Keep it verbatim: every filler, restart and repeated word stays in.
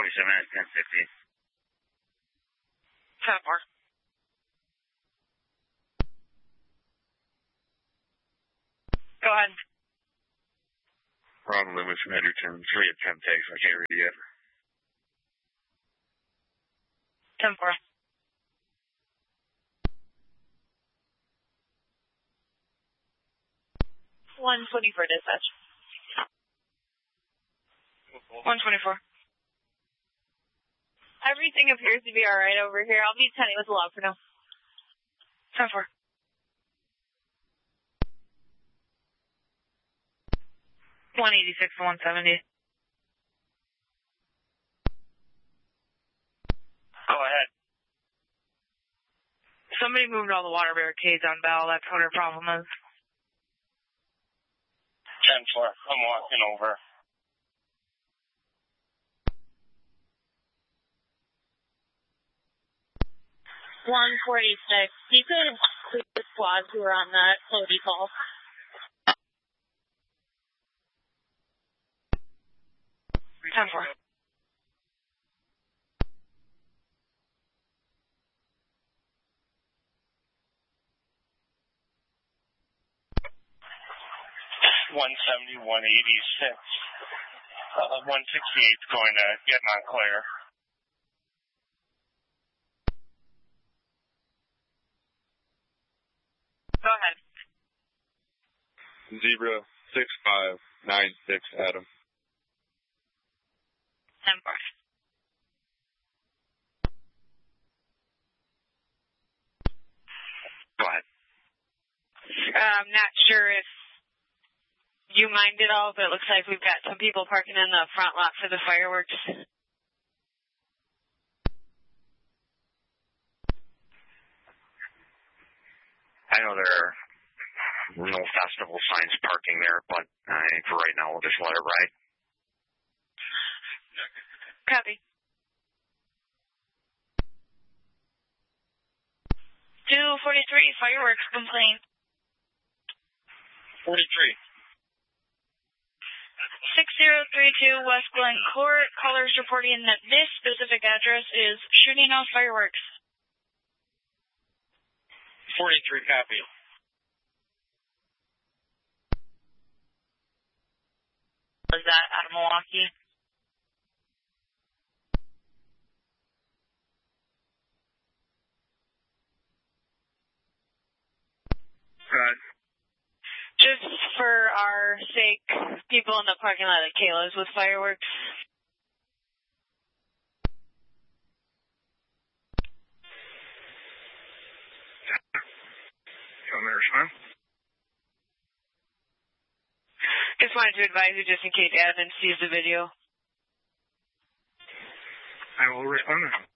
forty-seven at ten fifty. ten four. Go ahead. Ron Loomis from Edgerton, three at ten takes. I can't read it yet. ten four. one twenty-four dispatch. one twenty-four. Everything appears to be alright over here. I'll be Tenny with the log for now. ten four. one eighty-six to one seventy. Go ahead. Somebody moved all the water barricades on Bell. That's what her problem is. ten four. I'm walking over. one forty-six. You could include the squads who were on that floaty call. ten four. one seventy, one eighty-six. Uh, one sixty-eight is going to get Montclair. Go ahead. Zebra six five nine six, Adam. ten four. Go ahead. I'm not sure if you mind at all, but it looks like we've got some people parking in the front lot for the fireworks. I know there are no festival signs parking there, but I think for right now we'll just let it ride. Copy. two forty-three, fireworks complaint. forty-three. six zero three two West Glen Court. Callers reporting that this specific address is shooting off fireworks. forty-three, copy. Was that out of Milwaukee? Good. Just for our sake, people in the parking lot at Kayla's with fireworks. You want me to respond? Just wanted to advise you just in case admin sees the video. I will respond.